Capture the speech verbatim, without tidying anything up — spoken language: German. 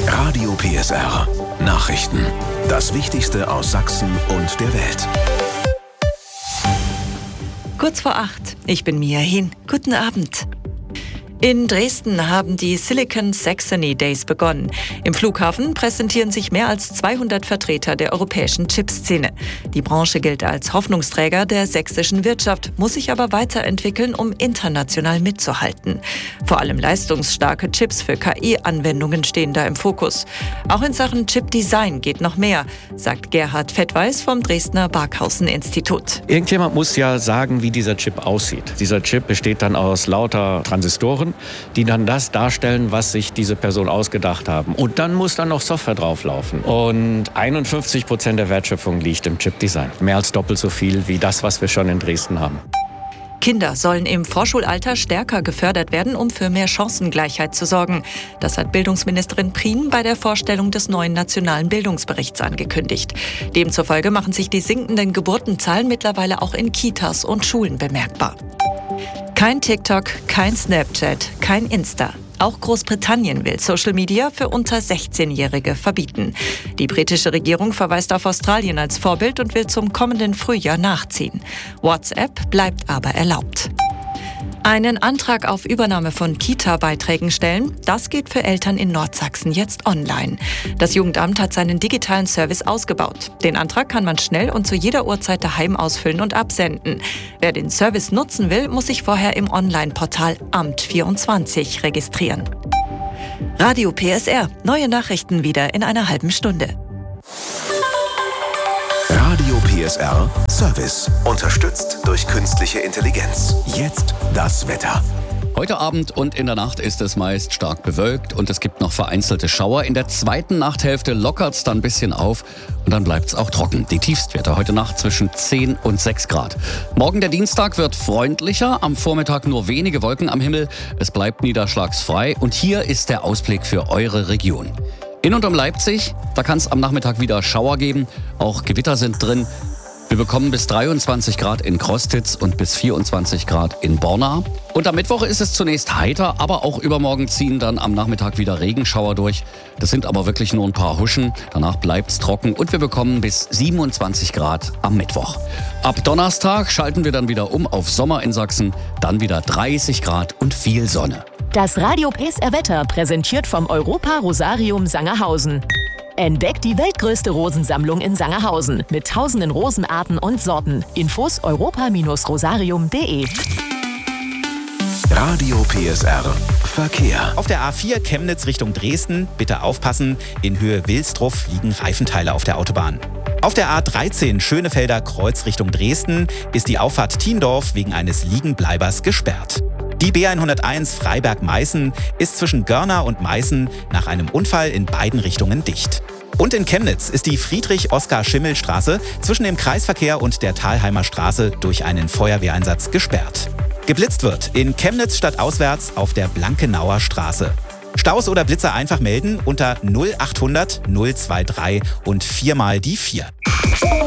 Radio P S R. Nachrichten. Das Wichtigste aus Sachsen und der Welt. Kurz vor acht. Ich bin Mia Hin. Guten Abend. In Dresden haben die Silicon Saxony Days begonnen. Im Flughafen präsentieren sich mehr als zweihundert Vertreter der europäischen Chipszene. Die Branche gilt als Hoffnungsträger der sächsischen Wirtschaft, muss sich aber weiterentwickeln, um international mitzuhalten. Vor allem leistungsstarke Chips für K I-Anwendungen stehen da im Fokus. Auch in Sachen Chip-Design geht noch mehr, sagt Gerhard Fettweis vom Dresdner Barkhausen-Institut. Irgendjemand muss ja sagen, wie dieser Chip aussieht. Dieser Chip besteht dann aus lauter Transistoren, die dann das darstellen, was sich diese Person ausgedacht haben. Und dann muss dann noch Software drauflaufen. Und einundfünfzig Prozent der Wertschöpfung liegt im Chip-Design. Mehr als doppelt so viel wie das, was wir schon in Dresden haben. Kinder sollen im Vorschulalter stärker gefördert werden, um für mehr Chancengleichheit zu sorgen. Das hat Bildungsministerin Prien bei der Vorstellung des neuen nationalen Bildungsberichts angekündigt. Demzufolge machen sich die sinkenden Geburtenzahlen mittlerweile auch in Kitas und Schulen bemerkbar. Kein TikTok, kein Snapchat, kein Insta. Auch Großbritannien will Social Media für unter sechzehnjährige verbieten. Die britische Regierung verweist auf Australien als Vorbild und will zum kommenden Frühjahr nachziehen. WhatsApp bleibt aber erlaubt. Einen Antrag auf Übernahme von Kita-Beiträgen stellen, das geht für Eltern in Nordsachsen jetzt online. Das Jugendamt hat seinen digitalen Service ausgebaut. Den Antrag kann man schnell und zu jeder Uhrzeit daheim ausfüllen und absenden. Wer den Service nutzen will, muss sich vorher im Online-Portal Amt vierundzwanzig registrieren. Radio P S R. Neue Nachrichten wieder in einer halben Stunde. Radio P S R Service. Unterstützt durch künstliche Intelligenz. Jetzt das Wetter. Heute Abend und in der Nacht ist es meist stark bewölkt und es gibt noch vereinzelte Schauer. In der zweiten Nachthälfte lockert es dann ein bisschen auf und dann bleibt es auch trocken. Die Tiefstwerte heute Nacht zwischen zehn und sechs Grad. Morgen der Dienstag wird freundlicher, am Vormittag nur wenige Wolken am Himmel. Es bleibt niederschlagsfrei und hier ist der Ausblick für eure Region. In und um Leipzig, da kann es am Nachmittag wieder Schauer geben, auch Gewitter sind drin. Wir bekommen bis dreiundzwanzig Grad in Krostitz und bis vierundzwanzig Grad in Borna. Und am Mittwoch ist es zunächst heiter, aber auch übermorgen ziehen dann am Nachmittag wieder Regenschauer durch. Das sind aber wirklich nur ein paar Huschen, danach bleibt es trocken und wir bekommen bis siebenundzwanzig Grad am Mittwoch. Ab Donnerstag schalten wir dann wieder um auf Sommer in Sachsen, dann wieder dreißig Grad und viel Sonne. Das Radio P S R Wetter präsentiert vom Europa Rosarium Sangerhausen. Entdeckt die weltgrößte Rosensammlung in Sangerhausen mit tausenden Rosenarten und Sorten. Infos europa Bindestrich rosarium punkt de. Radio P S R Verkehr. Auf der A vier Chemnitz Richtung Dresden, bitte aufpassen, in Höhe Wilsdruff liegen Reifenteile auf der Autobahn. Auf der A dreizehn Schönefelder Kreuz Richtung Dresden ist die Auffahrt Thiendorf wegen eines Liegenbleibers gesperrt. Die B hunderteins Freiberg-Meißen ist zwischen Görna und Meißen nach einem Unfall in beiden Richtungen dicht. Und in Chemnitz ist die Friedrich-Oskar-Schimmel-Straße zwischen dem Kreisverkehr und der Thalheimer Straße durch einen Feuerwehreinsatz gesperrt. Geblitzt wird in Chemnitz stadtauswärts auf der Blankenauer Straße. Staus oder Blitzer einfach melden unter null achthundert null drei drei und viermal die vier.